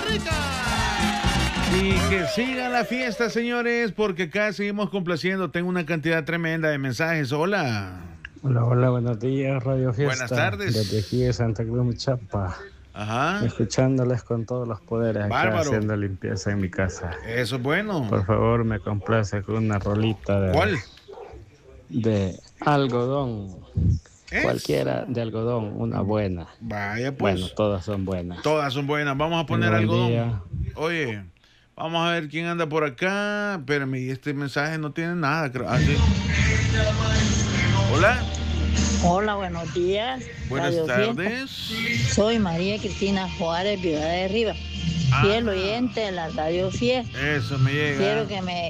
Rica. Y que siga la fiesta, señores, porque acá seguimos complaciendo. Tengo una cantidad tremenda de mensajes. Hola. Hola, hola, buenos días, Radio Fiesta. Buenas tardes. Desde aquí de Santa Cruz, Chapa. Ajá. Escuchándoles con todos los poderes acá, Bárbaro. haciendo limpieza en mi casa. Eso es bueno. Por favor, me complace con una rolita de... ¿Cuál? De algodón. Cualquiera de algodón, una buena. Vaya, pues. Bueno, todas son buenas. Todas son buenas. Vamos a poner Buen algodón. día. Oye, vamos a ver quién anda por acá. Espérame, este mensaje no tiene nada, creo. Ah, sí. Hola. Hola, buenos días. Buenas Radio tardes. Fiesta. Soy María Cristina Juárez, Viuda de Arriba. Fiel oyente de la Radio Fiesta. Eso me llega. Quiero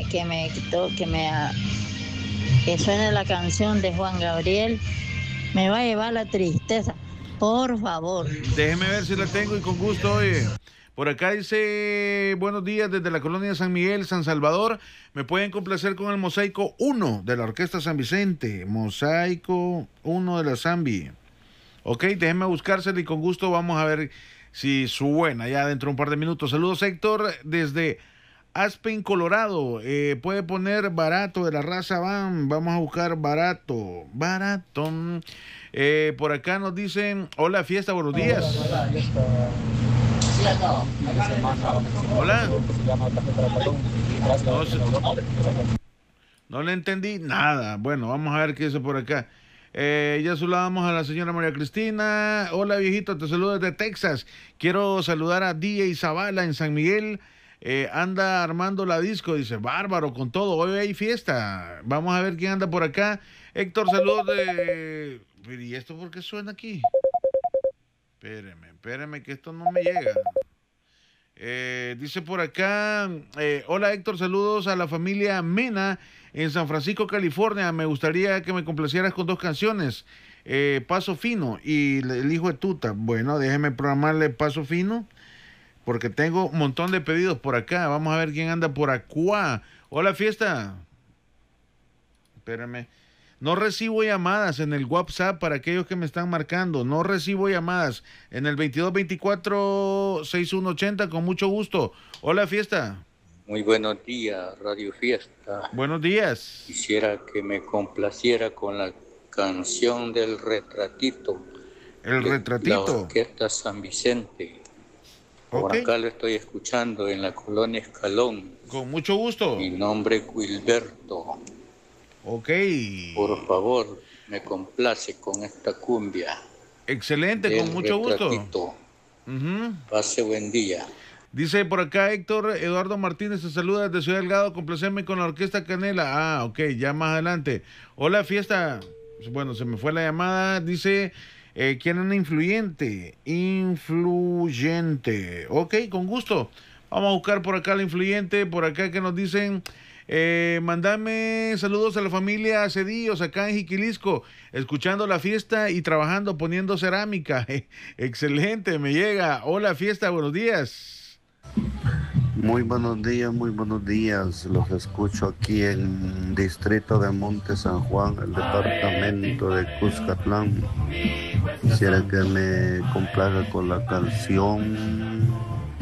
que suene la canción de Juan Gabriel. Me va a llevar la tristeza. Por favor. Déjeme ver si la tengo y con gusto, oye. Por acá dice, buenos días desde la colonia San Miguel, San Salvador. Me pueden complacer con el Mosaico 1 de la Orquesta San Vicente. Mosaico 1 de la Zambi. Ok, déjenme buscársela y con gusto vamos a ver si suena ya dentro de un par de minutos. Saludos, Héctor, desde Aspen, Colorado. Puede poner Barato de la raza Van. Vamos a buscar Barato. Barato. Por acá nos dicen, hola, fiesta, buenos días. Hola. No le entendí nada. Bueno, vamos a ver qué dice por acá. Ya saludamos a la señora María Cristina. Hola, viejito, te saludo desde Texas. Quiero saludar a DJ Zavala en San Miguel. Anda armando la disco, dice, bárbaro, con todo. Hoy hay fiesta. Vamos a ver quién anda por acá. Héctor, saludos de... ¿Y esto por qué suena aquí? Espéreme, que esto no me llega. Dice por acá, hola Héctor, saludos a la familia Mena en San Francisco, California. Me gustaría que me complacieras con 2 canciones, Paso Fino y El Hijo de Tuta. Bueno, déjeme programarle Paso Fino, porque tengo un montón de pedidos por acá. Vamos a ver quién anda por acá. Hola, fiesta. Espérame. No recibo llamadas en el WhatsApp para aquellos que me están marcando. No recibo llamadas en el 2224-6180 con mucho gusto. Hola, fiesta. Muy buenos días, Radio Fiesta. Buenos días. Quisiera que me complaciera con la canción del Retratito. El Retratito. La Orquesta San Vicente. Por acá lo estoy escuchando en la colonia Escalón. Con mucho gusto. Mi nombre es Wilberto. Ok. Por favor, me complace con esta cumbia. Excelente, con mucho gusto. Pase buen día. Dice por acá Héctor Eduardo Martínez, te saluda desde Ciudad Delgado, complacerme con la Orquesta Canela. Ok, ya más adelante. Hola, fiesta. Bueno, se me fue la llamada. Dice, ¿quieren influyente? Influyente. Ok, con gusto. Vamos a buscar por acá la influyente. Por acá que nos dicen... mandame saludos a la familia Cedillos acá en Jiquilisco, escuchando la fiesta y trabajando poniendo cerámica. Excelente, me llega. Hola, fiesta, buenos días. Muy buenos días. Los escucho aquí en Distrito de Monte San Juan, el departamento de Cuscatlán. Quisiera que me complaga con la canción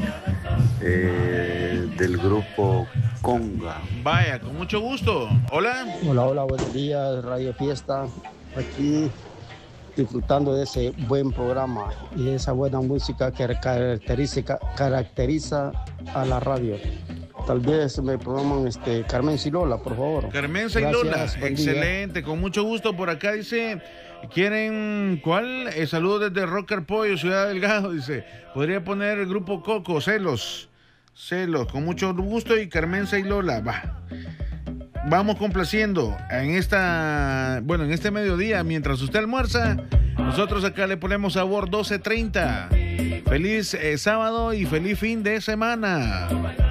del grupo Conga. Vaya, con mucho gusto. Hola. Hola, buenos días, Radio Fiesta. Aquí disfrutando de ese buen programa y esa buena música que caracteriza a la radio. Tal vez me programan Carmen Lola, por favor. Carmen Lola, excelente, con mucho gusto. Por acá dice, ¿quieren cuál? Saludos desde Rocker Pollo, Ciudad Delgado, dice. Podría poner el grupo Coco, Celos, con mucho gusto, y Carmen Lola, va. Vamos complaciendo en este mediodía, mientras usted almuerza, nosotros acá le ponemos sabor 12:30. Feliz sábado y feliz fin de semana.